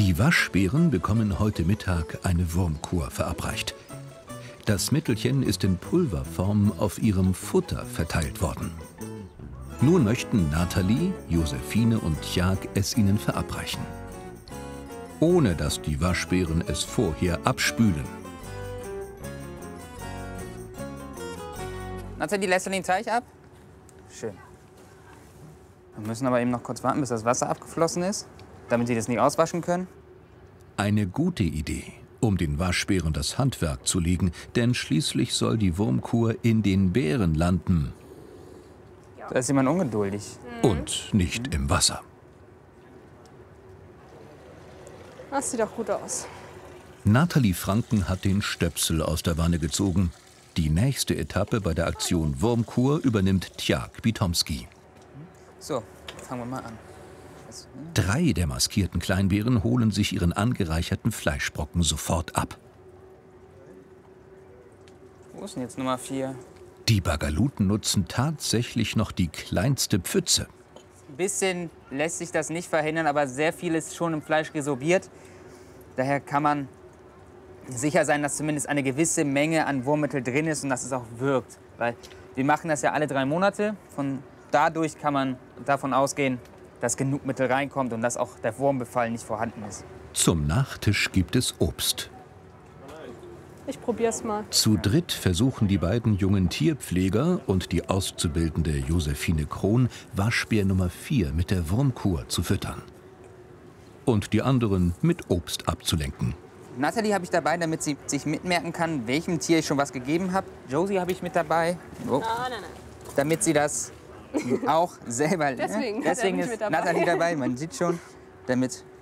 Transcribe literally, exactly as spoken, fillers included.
Die Waschbären bekommen heute Mittag eine Wurmkur verabreicht. Das Mittelchen ist in Pulverform auf ihrem Futter verteilt worden. Nun möchten Nathalie, Josephine und Tjag es ihnen verabreichen. Ohne dass die Waschbären es vorher abspülen. Nathalie, lässt du den Teich ab? Schön. Wir müssen aber eben noch kurz warten, bis das Wasser abgeflossen ist, damit sie das nicht auswaschen können. Eine gute Idee, um den Waschbären das Handwerk zu legen, denn schließlich soll die Wurmkur in den Bären landen. Da ist jemand ungeduldig. Und nicht im Wasser. Das sieht doch gut aus. Nathalie Franken hat den Stöpsel aus der Wanne gezogen. Die nächste Etappe bei der Aktion Wurmkur übernimmt Tjag Bitomski. So, fangen wir mal an. Drei der maskierten Kleinbären holen sich ihren angereicherten Fleischbrocken sofort ab. Wo ist denn jetzt Nummer vier? Die Bagaluten nutzen tatsächlich noch die kleinste Pfütze. Ein bisschen lässt sich das nicht verhindern, aber sehr viel ist schon im Fleisch resorbiert. Daher kann man sicher sein, dass zumindest eine gewisse Menge an Wurmmittel drin ist und dass es auch wirkt. Weil wir machen das ja alle drei Monate. Von dadurch kann man davon ausgehen, dass genug Mittel reinkommt und dass auch der Wurmbefall nicht vorhanden ist. Zum Nachtisch gibt es Obst. Ich probier's mal. Zu dritt versuchen die beiden jungen Tierpfleger und die auszubildende Josephine Krohn, Waschbär Nummer vier mit der Wurmkur zu füttern. Und die anderen mit Obst abzulenken. Nathalie habe ich dabei, damit sie sich mitmerken kann, welchem Tier ich schon was gegeben habe. Josie habe ich mit dabei, oh. Ah, nein, nein. damit sie das auch selber... Deswegen, ne? Deswegen ist mit dabei. Nathalie dabei, man sieht schon, damit